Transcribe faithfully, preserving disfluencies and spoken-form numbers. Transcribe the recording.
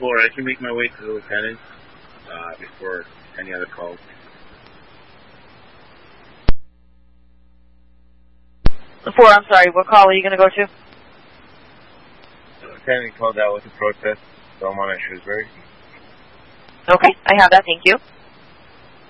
four. I can make my way to the lieutenant uh, before any other calls. The four, I'm sorry, what call are you going to go to? The lieutenant called out with a protest, Belmont at Shrewsbury. Okay, I have that, thank you.